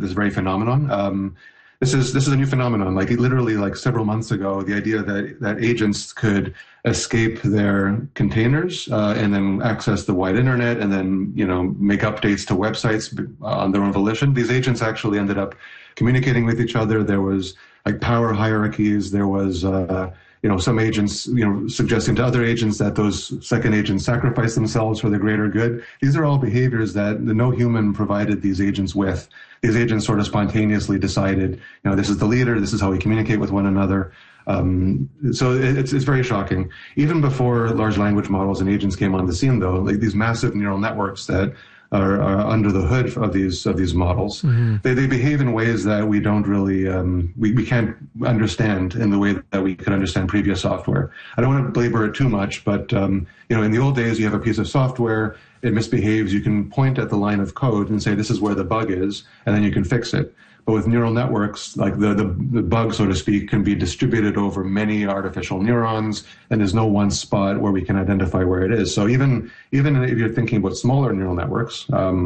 this very phenomenon. This is a new phenomenon. Like literally, like several months ago, the idea that agents could escape their containers and then access the wide internet and then make updates to websites on their own volition. These agents actually ended up communicating with each other. There was like power hierarchies. There was some agents suggesting to other agents that those second agents sacrifice themselves for the greater good. These are all behaviors that no human provided these agents with. These agents sort of spontaneously decided, this is the leader, this is how we communicate with one another. So it's very shocking. Even before large language models and agents came on the scene, though, like these massive neural networks that are under the hood of these models, they behave in ways that we don't really we can't understand in the way that we could understand previous software. I don't want to belabor it too much, but in the old days, you have a piece of software, it misbehaves, you can point at the line of code and say this is where the bug is, and then you can fix it. But with neural networks, like the bug, so to speak, can be distributed over many artificial neurons, and there's no one spot where we can identify where it is. So even if you're thinking about smaller neural networks,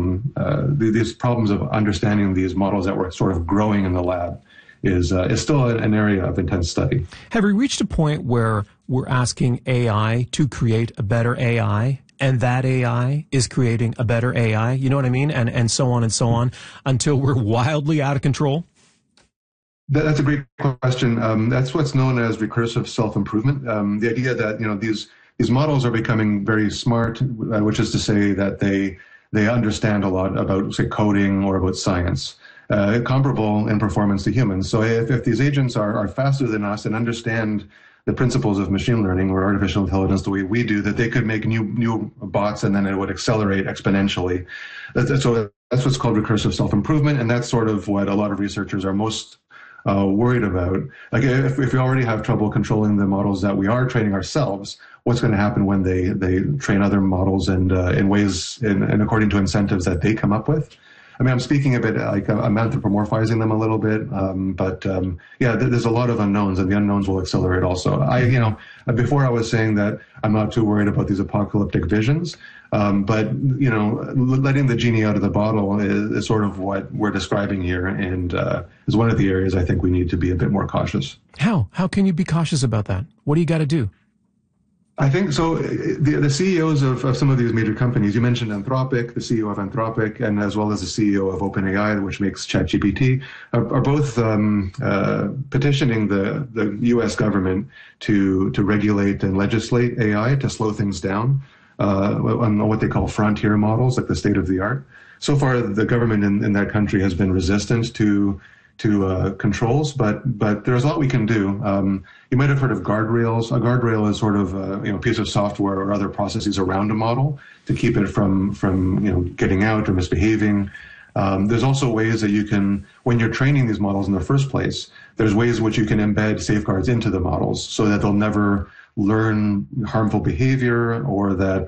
these problems of understanding these models that were sort of growing in the lab is still an area of intense study. Have we reached a point where we're asking AI to create a better AI? And that AI is creating a better AI, you know what I mean? And so on and so on until we're wildly out of control? That's a great question. That's what's known as recursive self-improvement. The idea that, these models are becoming very smart, which is to say that they understand a lot about, say, coding or about science, comparable in performance to humans. So if these agents are faster than us and understand the principles of machine learning or artificial intelligence the way we do, that they could make new bots and then it would accelerate exponentially. So that's what's called recursive self-improvement, and that's sort of what a lot of researchers are most worried about. Like if we already have trouble controlling the models that we are training ourselves, what's going to happen when they train other models and in ways and according to incentives that they come up with? I mean, I'm speaking a bit like I'm anthropomorphizing them a little bit, but there's a lot of unknowns, and the unknowns will accelerate also. Before I was saying that I'm not too worried about these apocalyptic visions, but letting the genie out of the bottle is sort of what we're describing here, and is one of the areas I think we need to be a bit more cautious. How can you be cautious about that? What do you got to do? I think so. The CEOs of some of these major companies, you mentioned Anthropic, the CEO of Anthropic, and as well as the CEO of OpenAI, which makes ChatGPT, are both petitioning the U.S. government to regulate and legislate AI to slow things down on what they call frontier models, like the state of the art. So far, the government in that country has been resistant to controls, but there's a lot we can do. You might have heard of guardrails. A guardrail is sort of a piece of software or other processes around a model to keep it from getting out or misbehaving. There's also ways that you can, when you're training these models in the first place, there's ways in which you can embed safeguards into the models so that they'll never learn harmful behavior, or that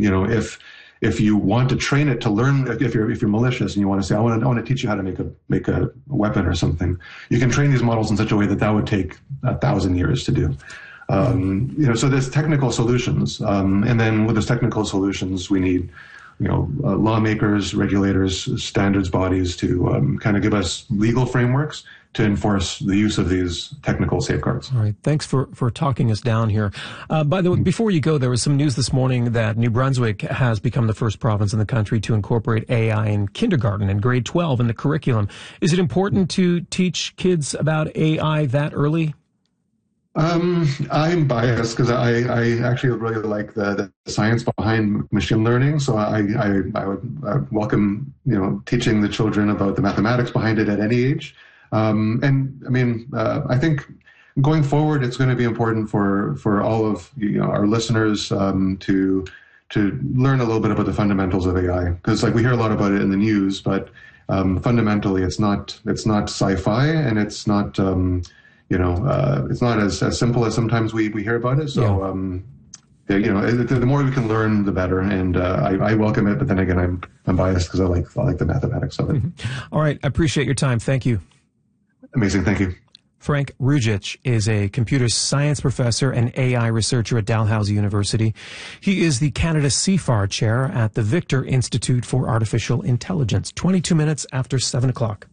if you want to train it to learn, if you're malicious and you want to say, I want to teach you how to make a weapon or something, you can train these models in such a way that would take 1,000 years to do. So there's technical solutions, and then with those technical solutions, we need lawmakers, regulators, standards bodies to kind of give us legal frameworks to enforce the use of these technical safeguards. All right. Thanks for talking us down here. By the way, before you go, there was some news this morning that New Brunswick has become the first province in the country to incorporate AI in kindergarten and grade 12 in the curriculum. Is it important to teach kids about AI that early? I'm biased because I actually really like the science behind machine learning. So I would welcome, teaching the children about the mathematics behind it at any age. I think going forward, it's going to be important for all of our listeners to learn a little bit about the fundamentals of AI, because we hear a lot about it in the news, but fundamentally it's not sci-fi, and it's not it's not as simple as sometimes we hear about it. So the more we can learn, the better, and I welcome it. But then again, I'm biased because I like the mathematics of it. All right, I appreciate your time. Thank you. Amazing. Thank you. Frank Ruzic is a computer science professor and AI researcher at Dalhousie University. He is the Canada CFAR chair at the Victor Institute for Artificial Intelligence. 22 minutes after 7 o'clock.